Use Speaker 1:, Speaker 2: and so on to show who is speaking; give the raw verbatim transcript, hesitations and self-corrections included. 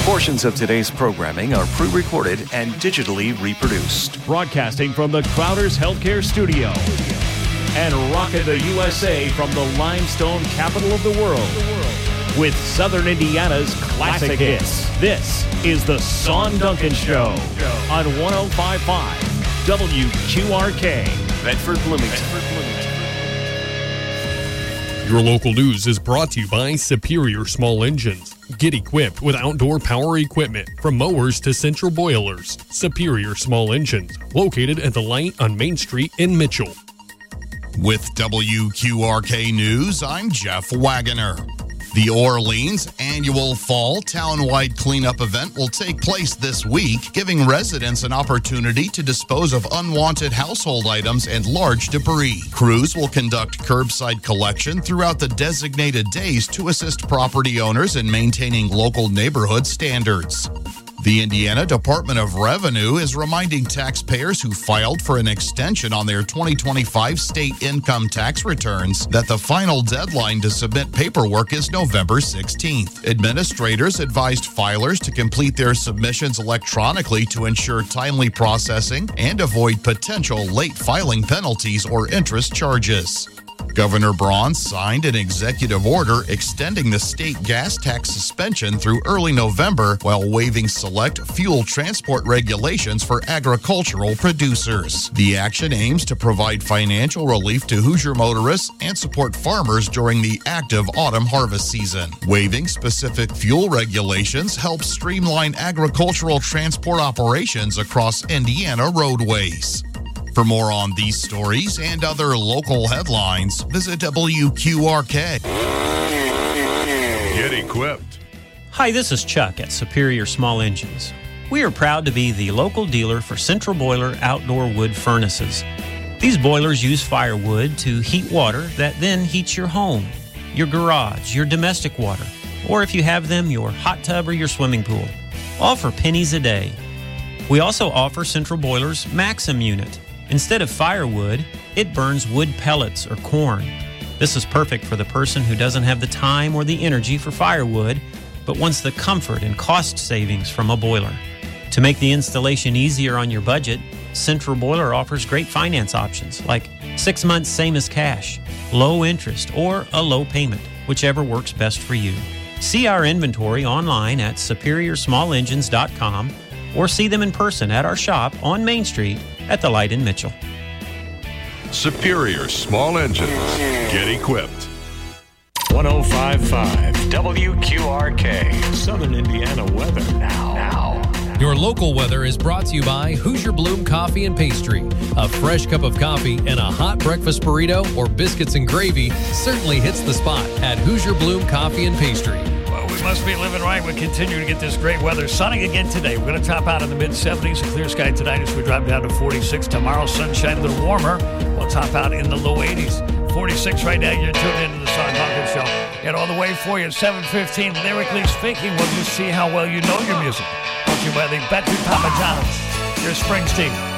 Speaker 1: Portions of today's programming are pre-recorded and digitally reproduced.
Speaker 2: Broadcasting from the Crowder's Healthcare Studio and rocking the U S A from the limestone capital of the world with Southern Indiana's classic hits. This is the Sean Duncan Show on one oh five point five W Q R K.
Speaker 1: Bedford, Bloomington.
Speaker 3: Your local news is brought to you by Superior Small Engines. Get equipped with outdoor power equipment from mowers to central boilers. Superior Small Engines, located at the light on Main Street in Mitchell.
Speaker 4: With W Q R K News, I'm Jeff Wagoner. The Orleans annual fall town-wide cleanup event will take place this week, giving residents an opportunity to dispose of unwanted household items and large debris. Crews will conduct curbside collection throughout the designated days to assist property owners in maintaining local neighborhood standards. The Indiana Department of Revenue is reminding taxpayers who filed for an extension on their twenty twenty-five state income tax returns that the final deadline to submit paperwork is November sixteenth. Administrators advised filers to complete their submissions electronically to ensure timely processing and avoid potential late filing penalties or interest charges. Governor Braun signed an executive order extending the state gas tax suspension through early November while waiving select fuel transport regulations for agricultural producers. The action aims to provide financial relief to Hoosier motorists and support farmers during the active autumn harvest season. Waiving specific fuel regulations helps streamline agricultural transport operations across Indiana roadways. For more on these stories and other local headlines, visit W Q R K.
Speaker 5: Get equipped.
Speaker 6: Hi, this is Chuck at Superior Small Engines. We are proud to be the local dealer for Central Boiler outdoor wood furnaces. These boilers use firewood to heat water that then heats your home, your garage, your domestic water, or if you have them, your hot tub or your swimming pool, all for pennies a day. We also offer Central Boiler's Maxim unit. Instead of firewood, it burns wood pellets or corn. This is perfect for the person who doesn't have the time or the energy for firewood, but wants the comfort and cost savings from a boiler. To make the installation easier on your budget, Central Boiler offers great finance options like six months same as cash, low interest, or a low payment, whichever works best for you. See our inventory online at superior small engines dot com or see them in person at our shop on Main Street at the Light in Mitchell.
Speaker 5: Superior Small Engines. Get equipped.
Speaker 2: one oh five point five W Q R K. Southern Indiana weather now. Now.
Speaker 3: Your local weather is brought to you by Hoosier Bloom Coffee and Pastry. A fresh cup of coffee and a hot breakfast burrito or biscuits and gravy certainly hits the spot at Hoosier Bloom Coffee and Pastry.
Speaker 7: We must be living right. We continue to get this great weather. Sunny again today. We're going to top out in the mid seventies. A clear sky tonight as we drop down to forty-six. Tomorrow, sunshine a little warmer. We'll top out in the low eighties. forty-six right now. You're tuned into the Sean Duncan Show. And all the way for you at seven fifteen. Lyrically speaking, we'll just see how well you know your music. Brought to you by the Bedford Papa John's. Here's Springsteen.